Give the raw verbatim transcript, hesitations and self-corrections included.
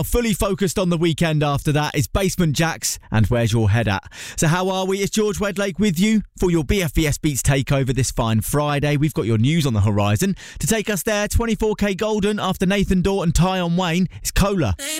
Fully focused on the weekend after that is Basement Jaxx and Where's Your Head At? So how are we? It's George Wedlake with you for your B F B S Beats takeover this fine Friday. We've got your news on the horizon. To take us there, twenty-four K Golden after Nathan Dawe and Tyon Wayne is Cola. Baby,